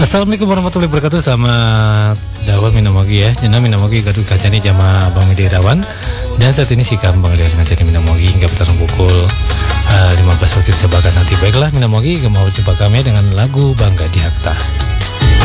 Assalamualaikum warahmatullahi wabarakatuh. Selamat dakwah minamogi ya. Jana minamogi gaduh kancani jama Bang Medirawan. Dan saat ini si Bang Medirawan kancani minamogi hingga petang pukul 15 waktu sebagai nanti. Baiklah minamogi mau jumpa kami dengan lagu Bangga di Hakta.